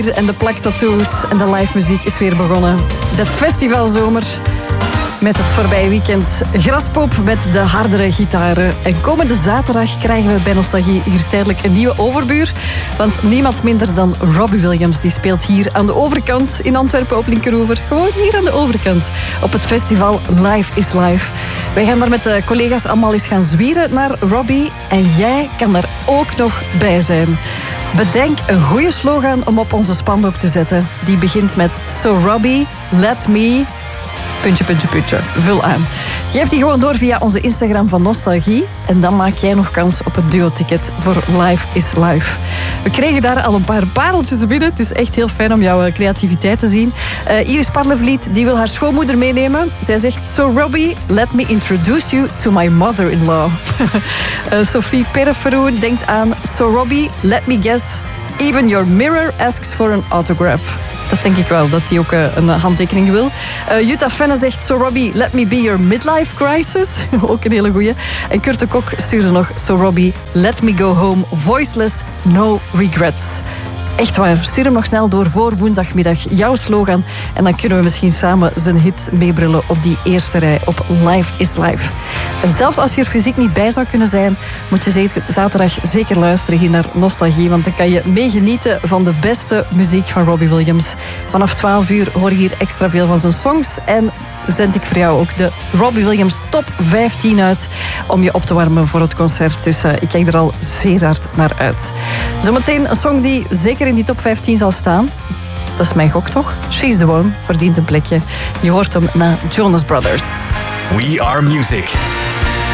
En de plaktattoos en de live muziek is weer begonnen. De festivalzomer met het voorbije weekend. Graspop met de hardere gitaren. En komende zaterdag krijgen we bij Nostalgie hier tijdelijk een nieuwe overbuur. Want niemand minder dan Robbie Williams. Die speelt hier aan de overkant in Antwerpen op Linkeroever. Gewoon hier aan de overkant. Op het festival Live is Live. Wij gaan daar met de collega's allemaal eens gaan zwieren naar Robbie. En jij kan daar ook nog bij zijn. Bedenk een goede slogan om op onze spandoek te zetten. Die begint met So Robbie, let me... ... Vul aan. Geef die gewoon door via onze Instagram van Nostalgie. En dan maak jij nog kans op een duo-ticket voor Live is Live. We kregen daar al een paar pareltjes binnen. Het is echt heel fijn om jouw creativiteit te zien. Iris Parlevliet die wil haar schoonmoeder meenemen. Zij zegt, So Robbie, let me introduce you to my mother-in-law. Sophie Pereferoen denkt aan, So Robbie, let me guess, even your mirror asks for an autograph. Dat denk ik wel, dat hij ook een handtekening wil. Jutta Fenne zegt, So Robbie, let me be your midlife crisis. Ook een hele goeie. En Kurt de Kok stuurde nog, So Robbie, let me go home, voiceless, no regrets. Echt waar, stuur hem nog snel door voor woensdagmiddag jouw slogan. En dan kunnen we misschien samen zijn hits meebrullen op die eerste rij op Live is Live. En zelfs als je er fysiek niet bij zou kunnen zijn, moet je zaterdag zeker luisteren hier naar Nostalgie. Want dan kan je meegenieten van de beste muziek van Robbie Williams. Vanaf 12 uur hoor je hier extra veel van zijn songs. En zend ik voor jou ook de Robbie Williams top 15 uit om je op te warmen voor het concert. Dus ik kijk er al zeer hard naar uit. Zometeen een song die zeker in die top 15 zal staan. Dat is mijn gok toch? She's the One verdient een plekje. Je hoort hem na Jonas Brothers. We Are Music.